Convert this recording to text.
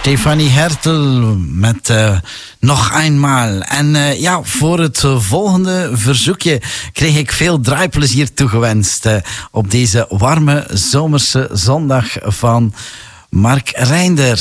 Stefanie Hertel met Nog eenmaal. En voor het volgende verzoekje kreeg ik veel draaiplezier toegewenst op deze warme zomerse zondag van Mark Reinders.